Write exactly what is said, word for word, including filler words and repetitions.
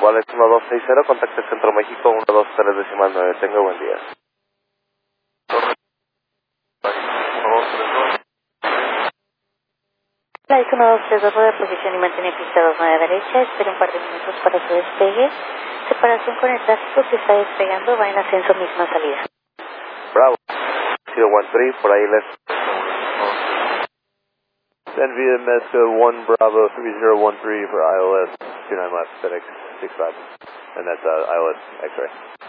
Wallet uno dos seis cero, contacte Centro México uno dos tres decimal nueve. Tenga buen día. La I uno dos tres dos de posición y mantiene pista dos nueve derecha. Espera un par de minutos para su despegue. Separación con el tráfico que está despegando. Va en ascenso, misma salida. Bravo. zero one three for I L S. Then via Mezco one Bravo three zero one three for I L S two nine left, FedEx six five. And that's uh, I L S X-ray.